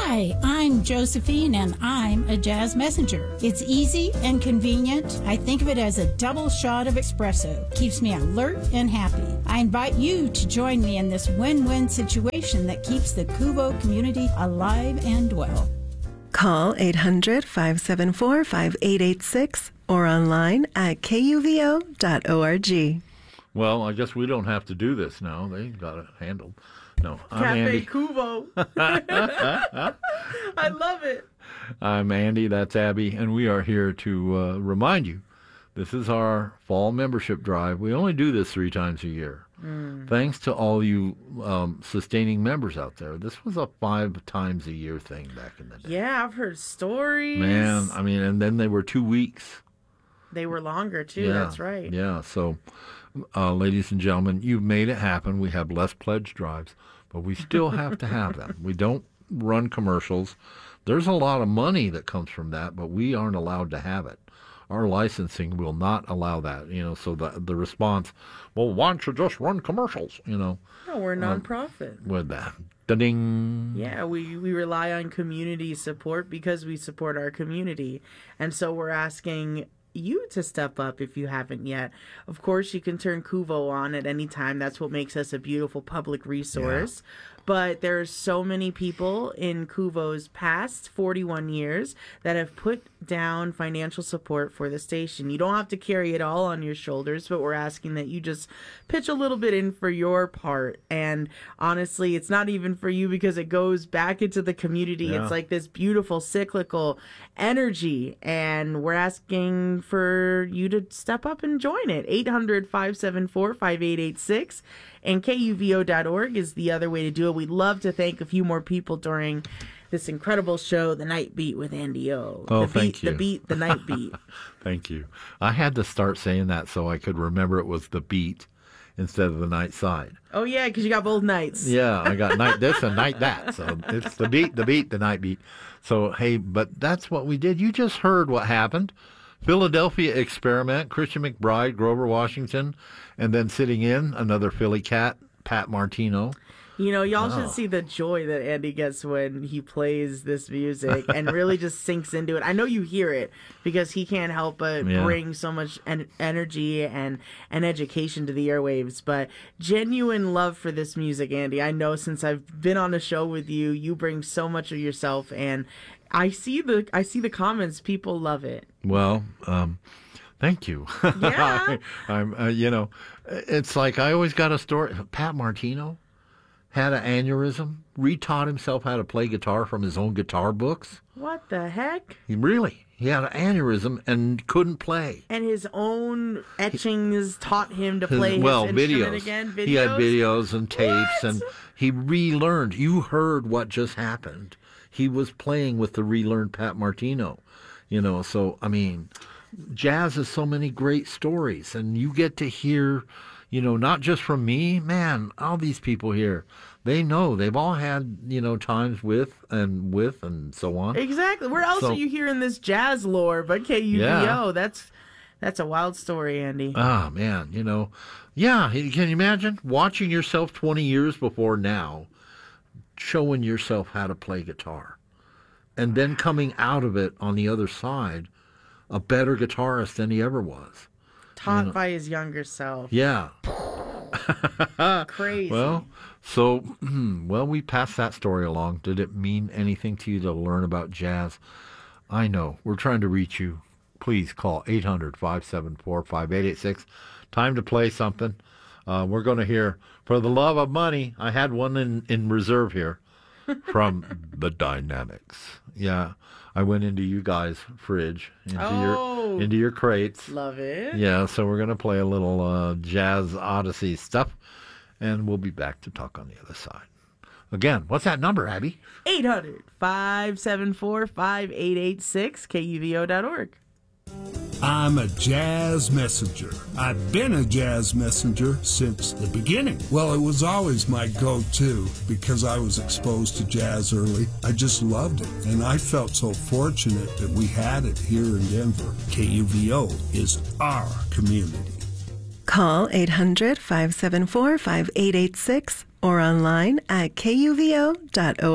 Hi, I'm Josephine, and I'm a jazz messenger. It's easy and convenient. I think of it as a double shot of espresso. Keeps me alert and happy. I invite you to join me in this win-win situation that keeps the Kuvo community alive and well. Call 800-574-5886 or online at kuvo.org. Well, I guess we don't have to do this now. They got it handled. No, I'm Cafe Andy. Kuvo. I love it. I'm Andy. That's Abby, and we are here to remind you this is our fall membership drive. We only do this 3 times a year. Thanks to all you sustaining members out there. This was a 5 times a year thing back in the day. Yeah, I've heard stories. Man, I mean, and then they were 2 weeks. They were longer, too. Yeah, That's right. Yeah, so, ladies and gentlemen, you've made it happen. We have less pledge drives, but we still have to have them. We don't run commercials. There's a lot of money that comes from that, but we aren't allowed to have it. Our licensing will not allow that, so the response, well, why don't you just run commercials, No, we're a nonprofit. with that. Da-ding. Yeah, we rely on community support because we support our community. And so we're asking you to step up if you haven't yet. Of course, you can turn Kuvo on at any time. That's what makes us a beautiful public resource. Yeah. But there's so many people in Kuvo's past 41 years that have put down financial support for the station. You don't have to carry it all on your shoulders, but we're asking that you just pitch a little bit in for your part. And honestly, it's not even for you because it goes back into the community. Yeah. It's like this beautiful cyclical energy. And we're asking for you to step up and join it. 800-574-5886. And KUVO.org is the other way to do it. We'd love to thank a few more people during this incredible show, The Night Beat with Andy O. Oh, thank you. The Beat, The Night Beat. Thank you. I had to start saying that so I could remember it was The Beat instead of The Night Side. Oh, yeah, because you got both nights. Yeah, I got night this and night that. So it's The Beat, The Night Beat. So, hey, but that's what we did. You just heard what happened. Philadelphia Experiment, Christian McBride, Grover Washington, and then sitting in, another Philly cat, Pat Martino. Y'all should see the joy that Andy gets when he plays this music and really just sinks into it. I know you hear it because he can't help but bring so much energy and education to the airwaves. But genuine love for this music, Andy. I know since I've been on a show with you, you bring so much of yourself, and I see the comments. People love it. Well, thank you. Yeah. I'm it's like I always got a story. Pat Martino had an aneurysm, retaught himself how to play guitar from his own guitar books. What the heck? He had an aneurysm and couldn't play. And his own etchings taught him to play his instrument videos. Again? Videos? He had videos and tapes, What? and he relearned. You heard what just happened. He was playing with the relearned Pat Martino. So, I mean, jazz has so many great stories, and you get to hear, not just from me, man, all these people here, they know. They've all had, times with and so on. Exactly. Where else are you hearing this jazz lore but KUVO? Yeah. That's a wild story, Andy. Ah, man, yeah, can you imagine watching yourself 20 years before now, showing yourself how to play guitar, and then coming out of it on the other side a better guitarist than he ever was. Taught by his younger self. Yeah. Crazy. Well, we passed that story along. Did it mean anything to you to learn about jazz? I know. We're trying to reach you. Please call 800-574-5886. Time to play something. We're going to hear For the Love of Money. I had one in reserve here from the Dynamics. Yeah. I went into you guys' fridge, into your crates. Love it. Yeah, so we're going to play a little Jazz Odyssey stuff, and we'll be back to talk on the other side. Again, what's that number, Abby? 800-574-5886, KUVO.org. I'm a jazz messenger. I've been a jazz messenger since the beginning. Well, it was always my go-to because I was exposed to jazz early. I just loved it, and I felt so fortunate that we had it here in Denver. KUVO is our community. Call 800-574-5886 or online at kuvo.org.